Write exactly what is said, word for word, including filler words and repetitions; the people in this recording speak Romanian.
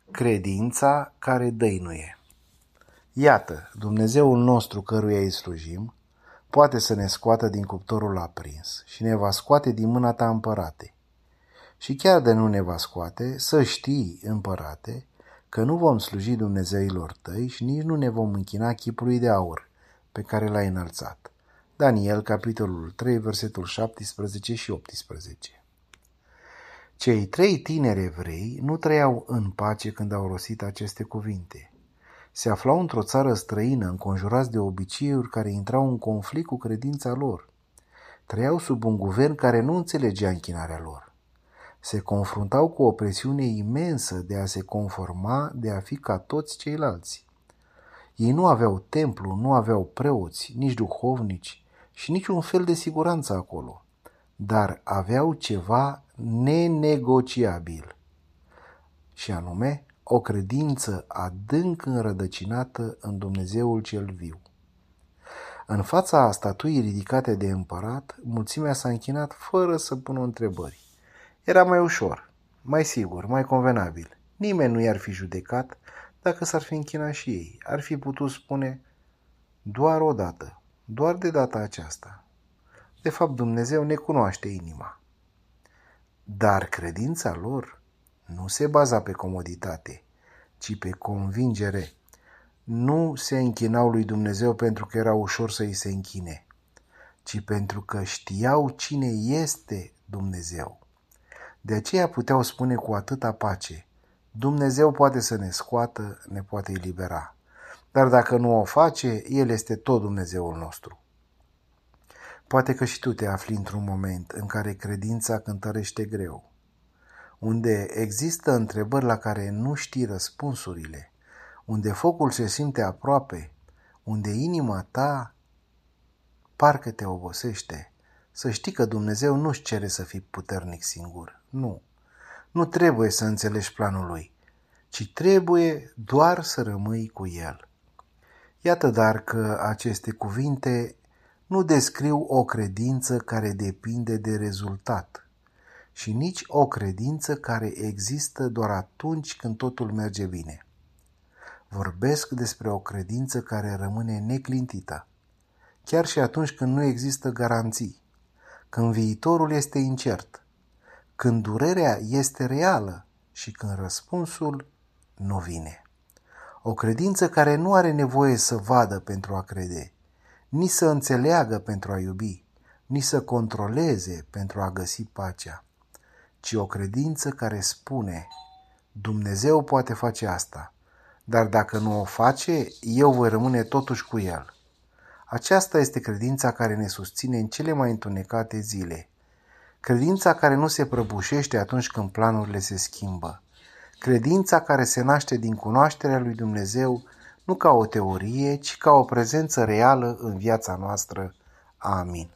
Credința care dăinuie. Iată, Dumnezeul nostru căruia îi slujim poate să ne scoată din cuptorul aprins și ne va scoate din mâna ta, împărate. Și chiar de nu ne va scoate, să știi, împărate, că nu vom sluji Dumnezeilor tăi și nici nu ne vom închina chipului de aur pe care l-ai înălțat. Daniel, capitolul trei, versetul șaptesprezece și optsprezece. Cei trei tineri evrei nu trăiau în pace când au rostit aceste cuvinte. Se aflau într-o țară străină, înconjurați de obiceiuri care intrau în conflict cu credința lor. Trăiau sub un guvern care nu înțelegea închinarea lor. Se confruntau cu o presiune imensă de a se conforma, de a fi ca toți ceilalți. Ei nu aveau templu, nu aveau preoți, nici duhovnici și niciun fel de siguranță acolo, dar aveau ceva nenegociabil, și anume o credință adânc înrădăcinată în Dumnezeul cel viu. În fața statuii ridicate de împărat, mulțimea s-a închinat fără să pună întrebări. Era mai ușor, mai sigur, mai convenabil. Nimeni nu i-ar fi judecat dacă s-ar fi închinat și ei. Ar fi putut spune doar o dată, doar de data aceasta. De fapt, Dumnezeu ne cunoaște inima. Dar credința lor nu se baza pe comoditate, ci pe convingere. Nu se închinau lui Dumnezeu pentru că era ușor să îi se închine, ci pentru că știau cine este Dumnezeu. De aceea puteau spune cu atâta pace: Dumnezeu poate să ne scoată, ne poate elibera, dar dacă nu o face, El este tot Dumnezeul nostru. Poate că și tu te afli într-un moment în care credința cântărește greu, unde există întrebări la care nu știi răspunsurile, unde focul se simte aproape, unde inima ta parcă te obosește. Să știi că Dumnezeu nu-și cere să fii puternic singur. Nu. Nu trebuie să înțelegi planul Lui, ci trebuie doar să rămâi cu El. Iată dar că aceste cuvinte nu descriu o credință care depinde de rezultat și nici o credință care există doar atunci când totul merge bine. Vorbesc despre o credință care rămâne neclintită, chiar și atunci când nu există garanții, când viitorul este incert, când durerea este reală și când răspunsul nu vine. O credință care nu are nevoie să vadă pentru a crede, nici să înțeleagă pentru a iubi, nici să controleze pentru a găsi pacea, ci o credință care spune: Dumnezeu poate face asta, dar dacă nu o face, eu voi rămâne totuși cu El. Aceasta este credința care ne susține în cele mai întunecate zile. Credința care nu se prăbușește atunci când planurile se schimbă. Credința care se naște din cunoașterea lui Dumnezeu, nu ca o teorie, ci ca o prezență reală în viața noastră. Amin.